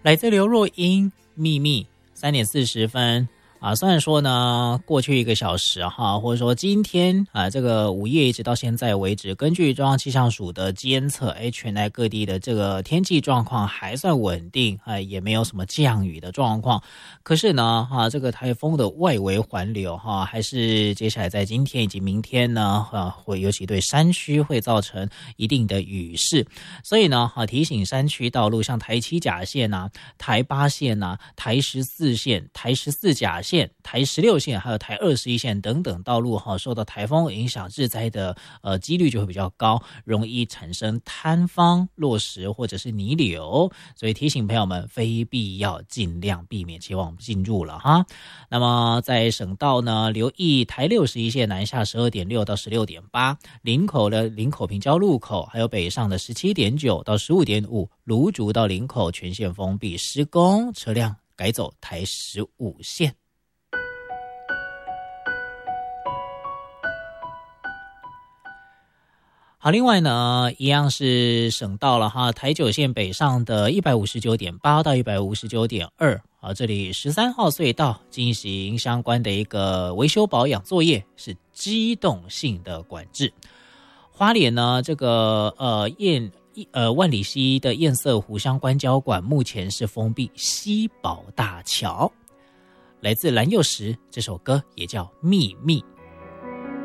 来自刘若英《秘密》3:40虽然说呢，过去1个小时或者说今天这个午夜一直到现在为止，根据中央气象署的监测，全台各地的这个天气状况还算稳定，也没有什么降雨的状况。可是呢，这个台风的外围环流还是接下来在今天以及明天呢，会尤其对山区会造成一定的雨势。所以呢，提醒山区道路，像台7甲线台8线台14线、台14甲线、台16线还有台21线等等道路受到台风影响，致灾的几率就会比较高，容易产生坍方、落石或者是泥流，所以提醒朋友们非必要尽量避免前往进入了哈。那么在省道呢，留意台61线南下12.6到16.8，林口的林口平交路口，还有北上的17.9到15.5，芦竹到林口全线封闭施工，车辆改走台15线。好，另外呢，一样是省道了哈，台9线北上的159.8到159.2，这里13号隧道进行相关的一个维修保养作业，是机动性的管制。花莲呢，这个万里溪的堰塞湖相关交管目前是封闭西宝大桥。来自蓝又时这首歌也叫秘密。